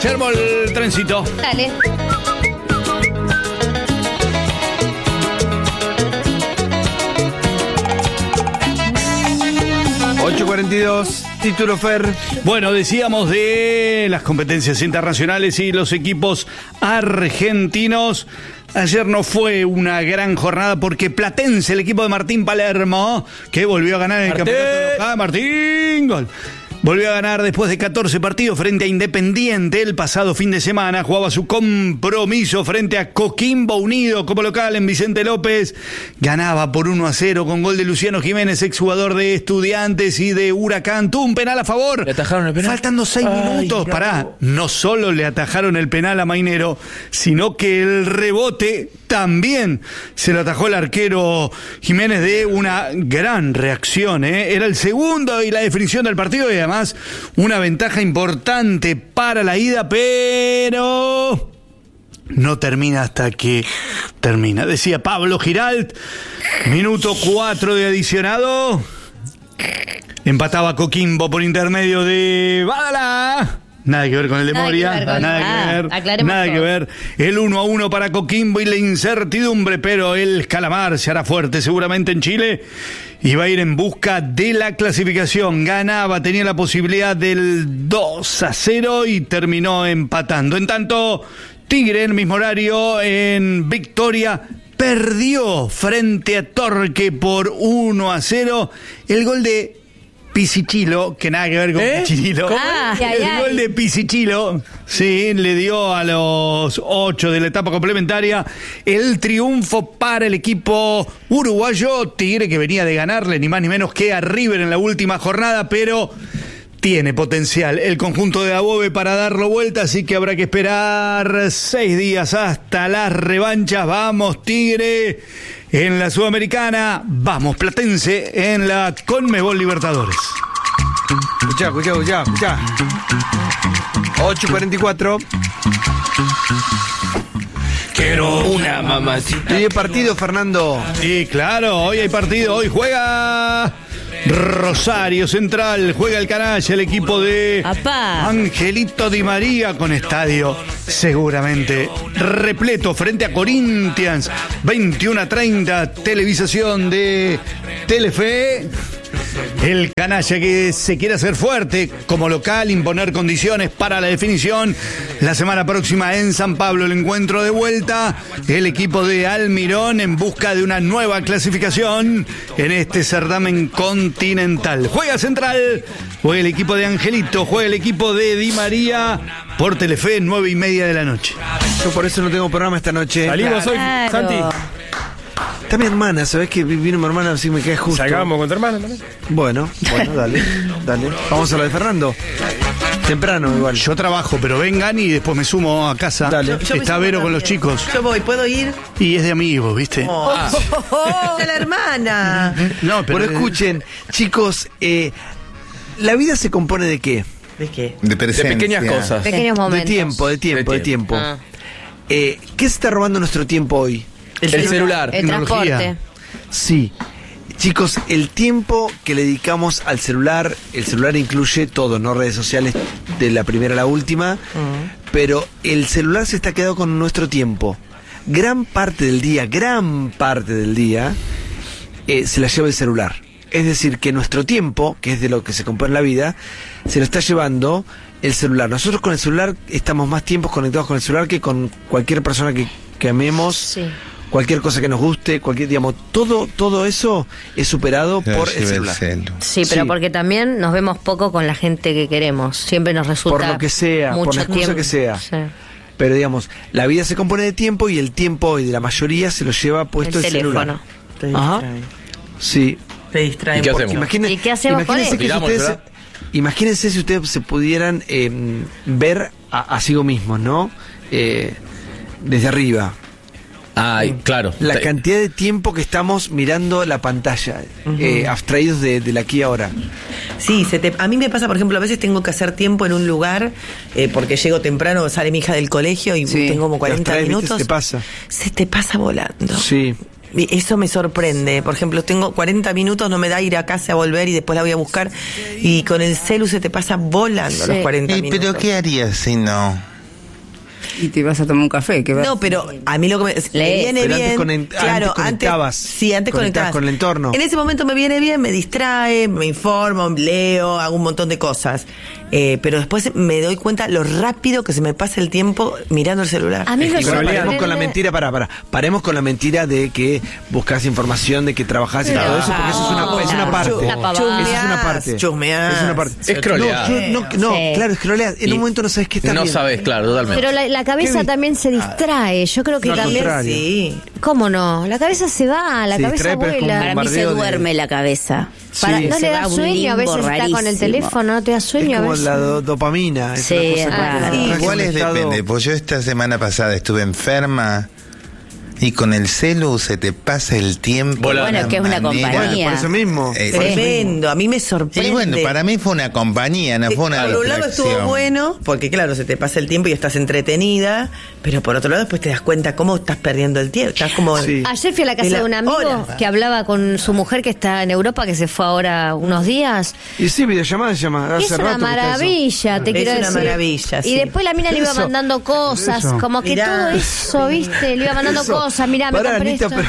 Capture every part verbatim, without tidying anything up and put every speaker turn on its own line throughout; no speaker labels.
Se armó el trencito.
Dale.
ocho cuarenta y dos, título Fer.
Bueno, decíamos de las competencias internacionales y los equipos argentinos. Ayer no fue una gran jornada porque Platense, el equipo de Martín Palermo, que volvió a ganar en el
Martín.
campeonato local. Martín, gol. Volvió a ganar después de catorce partidos frente a Independiente el pasado fin de semana. Jugaba su compromiso frente a Coquimbo Unido como local en Vicente López. Ganaba por uno a cero con gol de Luciano Jiménez, exjugador de Estudiantes y de Huracán. Tuvo un penal a favor.
¿Le atajaron el penal?
Faltando seis
Ay,
minutos.
bravo.
Pará, no solo le atajaron el penal a Mainero, sino que el rebote también se lo atajó el arquero Jiménez de una gran reacción, ¿eh? Era el segundo y la definición del partido y además una ventaja importante para la ida, pero no termina hasta que termina. Decía Pablo Giralt, minuto cuatro de adicionado. Empataba Coquimbo por intermedio de Badala. Nada que ver con el de
Nada
Moria,
que ver con-
nada
ah,
que ver,
aclaremos
nada que
todo.
ver. El uno a uno para Coquimbo y la incertidumbre, pero el Calamar se hará fuerte seguramente en Chile y va a ir en busca de la clasificación. Ganaba, tenía la posibilidad del dos a cero y terminó empatando. En tanto, Tigre en el mismo horario en Victoria perdió frente a Torque por uno a cero. El gol de Pisichilo, que nada que ver con
¿Eh?
Pichirilo.
Ah, ay,
el
ay.
gol de Pisichilo, sí, le dio a los ocho de la etapa complementaria el triunfo para el equipo uruguayo. Tigre que venía de ganarle ni más ni menos que a River en la última jornada, pero tiene potencial el conjunto de Above para darlo vuelta, así que habrá que esperar seis días hasta las revanchas. Vamos Tigre en la Sudamericana, vamos Platense en la Conmebol Libertadores.
Escuchá, escuchá, escuchá, escuchá. ocho cuarenta y cuatro.
Quiero
Una mamacita.
Y hay partido, Fernando.
Sí, claro, hoy hay partido, hoy juega Rosario Central, juega el canalla, el equipo de
Apá.
Angelito Di María con estadio seguramente repleto frente a Corinthians, veintiuno a treinta, televisación de Telefe. El canalla que se quiere hacer fuerte como local, imponer condiciones para la definición. La semana próxima en San Pablo el encuentro de vuelta. El equipo de Almirón en busca de una nueva clasificación en este certamen continental. Juega Central, juega el equipo de Angelito, juega el equipo de Di María por Telefe, nueve y media de la noche.
Yo por eso no tengo programa esta noche.
Salimos hoy,
Claro.
Santi.
Está mi hermana, ¿sabés que vino mi hermana? Así me quedé justo.
Sacamos con tu hermana también.
Bueno, bueno, dale, dale. Vamos a lo de Fernando. Temprano igual.
Yo trabajo, pero vengan y después me sumo a casa.
Dale.
Yo me
Está
sumo
Vero con
también.
los chicos.
Yo voy, ¿puedo ir?
Y es de amigos, ¿viste?
Oh, ¡Es la hermana!
No,
Pero escuchen, chicos, eh, ¿la vida se compone de qué?
¿De qué?
De
De
presencia.
pequeñas cosas.
Pequeños momentos.
De tiempo, de tiempo, de
De
tiempo.
tiempo.
Ah.
Eh, ¿Qué se está robando nuestro tiempo hoy?
El celular.
El
Tecnología.
transporte.
Sí. Chicos, el tiempo que le dedicamos al celular, el celular incluye todo, ¿no? Redes sociales de la primera a la última, pero el celular se está quedando con nuestro tiempo. Gran parte del día, gran parte del día, eh, se la lleva el celular. Es decir, que nuestro tiempo, que es de lo que se compone la vida, se lo está llevando el celular. Nosotros con el celular estamos más tiempos conectados con el celular que con cualquier persona que, que amemos.
Sí.
Cualquier cosa que nos guste, cualquier, digamos, todo, todo eso es superado
Se lo
por el
lleva
celular.
celu.
Sí, pero
Sí.
porque también nos vemos poco con la gente que queremos. Siempre nos resulta
Por lo que sea, por
mucho
la excusa
tiempo.
que sea.
Sí.
Pero digamos, la vida se compone de tiempo y el tiempo hoy de la mayoría se lo lleva puesto
El
el,
teléfono.
celular.
Te
Ajá.
distrae.
Sí.
Te distrae.
¿Y qué
un
hacemos?
poco.
Imagine-
¿Y qué hacemos con
imagínense
eso?
que si
Tiramos,
ustedes,
¿verdad?
imagínense si ustedes se pudieran eh, ver a, a sí mismos, ¿no? Eh, desde arriba.
Ay, claro.
La
Te-
cantidad de tiempo que estamos mirando la pantalla, eh, abstraídos de, del aquí y ahora.
Sí, se te- a mí me pasa, por ejemplo, a veces tengo que hacer tiempo en un lugar eh, porque llego temprano, sale mi hija del colegio y
Sí,
tengo como
te
cuarenta
abstraes, ¿viste?
minutos.
Se te pasa.
Se te pasa volando.
Sí.
Y eso me sorprende. Por ejemplo, tengo cuarenta minutos, no me da ir a casa a volver y después la voy a buscar. Y con el celu se te pasa volando
Sí.
los cuarenta
¿Y
minutos.
pero qué harías si no? Y te vas a tomar un café. Que vas-
No, pero a mí lo que me, me
Lee.
viene
Pero
bien.
antes conen-
claro,
antes conectabas.
sí, antes
Conectabas
conectabas
con el entorno.
En ese momento me viene bien, me distrae, me informo, leo, hago un montón de cosas. Eh, pero después me doy cuenta lo rápido que se me pasa el tiempo mirando el celular.
A mí me
Y bueno, paremos
sorprende-
con la mentira, para, para, paremos con la mentira de que buscas información, de que trabajás y todo eso, porque eso es una, es una parte.
Una pavada.
Eso es una parte.
Chusmeás.
Es una parte.
Es scrollear.
No, yo- no, no,
Sí.
claro, scrolleas. En
Y
un momento no sabes qué está
No
viendo.
sabes, claro, totalmente.
Pero la, la cabeza también se distrae. Yo creo que
No, al
también.
contrario.
Sí.
¿Cómo no? La cabeza se va, la
Se
cabeza
distrae, pero es como
vuela.
un
Para mí se
bombardeo de-
duerme la cabeza.
Para-
Sí.
no
Se
le
va
da
a un
sueño, a veces
limbo
está con el
rarísimo.
teléfono, no te da
Es
sueño a
como
veces.
la do- dopamina. Es
Sí,
una cosa
es
que-
raro.
que
Igual
es
es
un estado-
depende, pues yo esta semana pasada estuve enferma y con el celu se te pasa el tiempo.
Volando.
de
Bueno, que es una
manera-
compañía.
Por eso mismo.
Eh,
Tremendo, a mí me
Y
sorprende.
bueno, para mí fue una compañía, no fue una
Por un lado estuvo
distracción.
bueno, porque claro, se te pasa el tiempo y estás entretenida, pero por otro lado después te das cuenta cómo estás perdiendo el tiempo. Estás como...
Sí.
Ayer fui a la casa
la-
de un amigo
Hola.
que hablaba con su mujer que está en Europa, que se fue ahora unos días.
Y sí, videollamada se llama.
Y
Hace
es una
rato que está eso.
maravilla, te
Es
quiero
una
decir.
maravilla, sí.
Y después la mina le iba
Eso,
mandando cosas,
eso.
como que
Mirá.
todo eso, ¿viste? Le iba mandando
Eso.
cosas, mirá, me
Pará,
compré
Anita,
esto.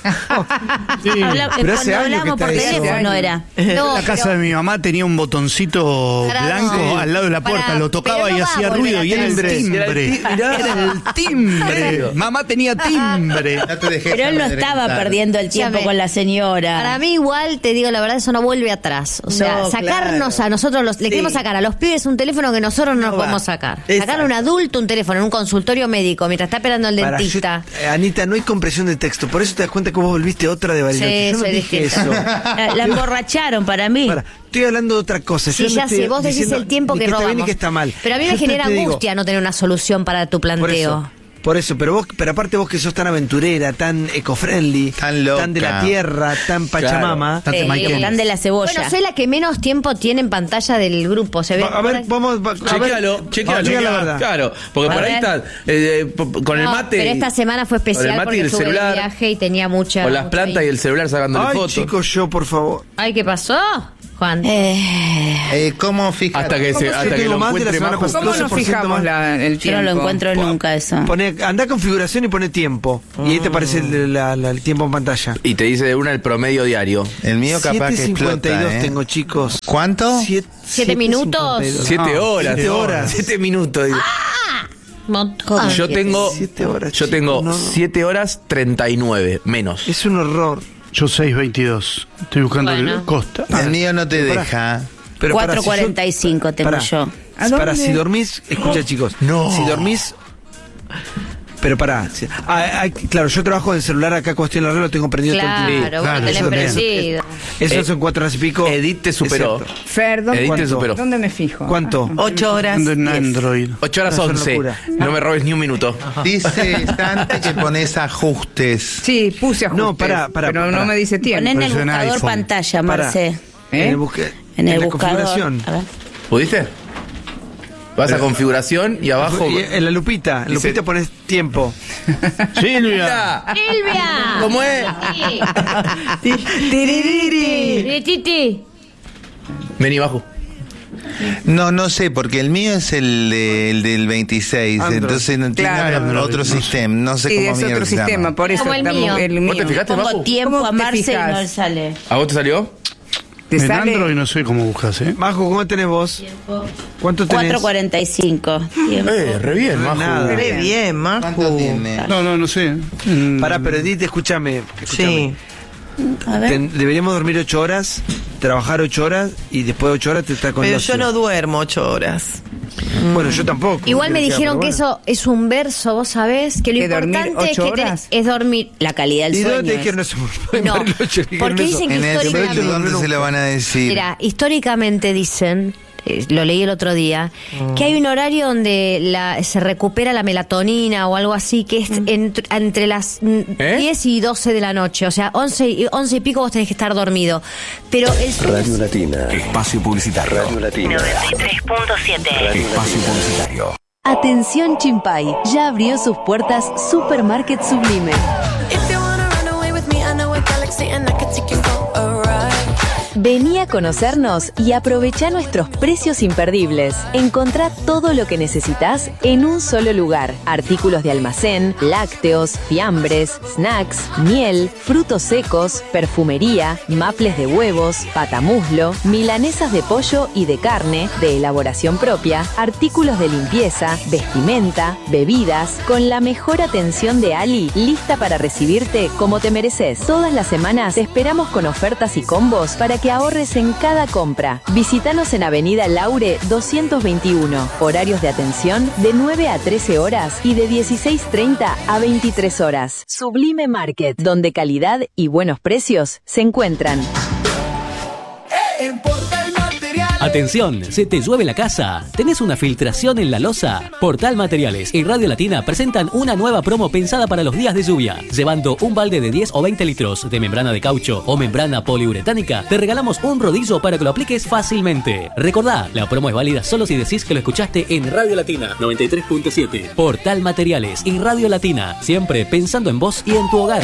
pero-
Habla-
Pero hace
cuando
años que
hablamos por
está eso.
teléfono era.
No,
la casa
pero-
de mi mamá tenía un botoncito
Pará,
blanco
no.
al lado de la puerta,
Pará,
lo tocaba
pero no
y
va a
hacía
volver
ruido
a
y era el
tener-
timbre.
Era el ti- mirá.
Era el timbre. Mamá tenía timbre.
No te dejes
Pero él no estaba
amedrentar.
perdiendo el tiempo
Escúchame.
con la señora.
Para mí igual, te digo la verdad, eso no vuelve atrás. O sea,
No,
sacarnos
claro.
a nosotros, los, le
Sí.
queremos sacar a los pibes un teléfono que nosotros no,
No
nos
va.
podemos sacar.
Exacto.
Sacar a un adulto un teléfono en un consultorio médico mientras está esperando el
Para,
dentista.
yo- eh, Anita, no hay compresión de texto. Por eso te das cuenta que vos volviste otra de Bariloche.
Sí,
Yo no
soy
dije
distinta.
eso.
La, la emborracharon para mí.
Para, estoy hablando de otra cosa.
Sí,
Yo no
ya
estoy
sé, vos decís
diciendo
el tiempo
ni
que
que está
robamos.
bien ni que está mal.
Pero a mí
Yo
me
te-
genera
te digo,
angustia no tener una solución para tu
Por
planteo.
eso. Por eso, pero vos, pero aparte vos que sos tan aventurera, tan eco-friendly,
Tan loca.
tan de la tierra, tan pachamama.
Tan
Sí.
temaiqueña.
Están de la cebolla.
Bueno, soy la que menos tiempo tiene en pantalla del grupo. Se ve.
Va- a ver, vamos, va- a ver.
Chequealo, chequealo.
Chequea la verdad.
Claro, porque
A
por ahí
ver.
está eh, eh, p- con el
No,
mate.
pero esta semana fue
con el
especial
mate y
porque
el
estuve de
celular.
viaje y tenía mucha.
Con las
mucha
plantas
ahí.
y el celular sacándole
Ay,
fotos.
chicos, yo, por favor.
Ay, ¿qué pasó, Juan?
Eh,
Eh, ¿Cómo fíjate?
Hasta que, se,
Yo
hasta que
tengo
lo
más de la
encuentre
semana
Majo.
pasada.
¿Cómo nos
doce por ciento
fijamos
más.
la- el
yo
tiempo?
no lo encuentro nunca eso.
Pone, anda a configuración y pone tiempo. Y ahí te aparece el, la- la- el tiempo en pantalla.
Y te dice de una el promedio diario.
El mío capaz que
siete cincuenta y dos
explota, ¿eh?
tengo, chicos.
¿Cuánto?
Siete,
¿Siete minutos?
Siete
Ah,
horas.
siete horas.
Siete minutos. digo.
Montón.
Yo tengo.
Siete horas,
Yo
chicos,
tengo
no, no.
siete horas treinta y nueve menos.
Es un horror.
Yo seis veintidós. Estoy buscando
Bueno.
el costa.
El mío no te
Pará.
deja.
Pero pará,
cuatro cuarenta y cinco
si
tengo
pará.
yo.
¿A
Para,
dónde?
si dormís, escucha chicos,
No.
si dormís, pero pará, si- ah, ah, claro, yo trabajo en el celular acá cuestión la red, lo tengo prendido todo el tiempo.
Claro,
Claro,
vos tenés
eso también.
prendido.
Eso
Eh,
son cuatro horas y pico.
Edith te
Es
superó.
cierto.
Fer, ¿dónde,
Edith te
¿Cuánto?
superó.
¿dónde me fijo?
¿Cuánto?
Ocho horas.
Ando en
diez.
Android.
ocho horas
No, es una
once.
locura.
No me robes ni un minuto.
Dice Santi que pones ajustes.
Sí, puse ajustes.
No, pará, pará,
Pero
pará.
no me dice tiempo.
Poné en el
Pero es un
buscador
iPhone.
pantalla,
Pará.
Marce.
¿Eh?
En el, busque-
En el
la
buscador.
configuración.
A ver.
¿Pudiste? Vas a configuración y abajo.
Y en la lupita, en
Dice-
lupita pones tiempo.
Silvia.
Mira,
¡Silvia!
¿Cómo es?
Tiririri. Titi.
Vení, bajo.
No, no sé, porque el mío es el, de- el del veintiséis,
Android.
entonces no tiene
Claro.
otro
No sé.
sistema, no sé
Sí,
cómo
es
mierda
otro
se llama.
sistema, por eso
Como el
estamos-
mío.
el
¿Vos te
mío.
fijaste,
Pongo
Bajo?
tiempo
¿Cómo
a
te
Marce y
fijas?
no le sale.
¿A vos te salió?
¿Te
En
sale?
Android no sé cómo buscas, ¿eh?
Majo, ¿cómo tenés vos? ¿Cuánto tenés?
cuatro cuarenta y cinco. Tiempo.
Eh, re bien, Majo.
Nada.
Re bien, Majo.
¿Cuánto tiene?
No, no, no sé. Mm,
Pará, pero Edith, escúchame. escúchame.
Sí.
A ver.
Ten- deberíamos dormir ocho horas, trabajar ocho horas y después de ocho horas te está con
Pero
ocio.
yo no duermo ocho horas.
Bueno, yo tampoco.
Igual me
Quiero
dijeron que
pero bueno.
eso es un verso, vos sabés, que lo
¿Que dormir
importante es que
ocho
tenés-
horas?
es dormir.
La calidad del
¿Y
sueño.
dónde te
es-
dijeron eso?
No,
Bariloche, dijeron
porque
eso.
dicen que
En el
históricamente-
derecho, ¿dónde se lo van a decir?
Mira, históricamente dicen, eh, lo leí el otro día, que hay un horario donde la, se recupera la melatonina o algo así, que es entre, entre las mm,
¿Eh?
diez y doce de la noche, o sea, once y, once y pico vos tenés que estar dormido. Pero el sueño
Radio Latina.
Espacio publicitario.
Radio Latina.
noventa y tres punto siete.
Espacio publicitario.
Atención Chimpay, ya abrió sus puertas Supermarket Sublime. Vení a conocernos y aprovechá nuestros precios imperdibles. Encontrá todo lo que necesitas en un solo lugar. Artículos de almacén, lácteos, fiambres, snacks, miel, frutos secos, perfumería, maples de huevos, patamuslo, milanesas de pollo y de carne, de elaboración propia, artículos de limpieza, vestimenta, bebidas, con la mejor atención de Ali, lista para recibirte como te mereces. Todas las semanas te esperamos con ofertas y combos para que ahorres en cada compra. Visítanos en Avenida Laure doscientos veintiuno. Horarios de atención de nueve a trece horas y de dieciséis treinta a veintitrés horas. Sublime Market, donde calidad y buenos precios se encuentran.
Atención, ¿se te llueve la casa? ¿Tenés una filtración en la losa? Portal Materiales y Radio Latina presentan una nueva promo pensada para los días de lluvia. Llevando un balde de diez o veinte litros de membrana de caucho o membrana poliuretánica, te regalamos un rodillo para que lo apliques fácilmente. Recordá, la promo es válida solo si decís que lo escuchaste en Radio Latina noventa y tres punto siete. Portal Materiales y Radio Latina, siempre pensando en vos y en tu hogar.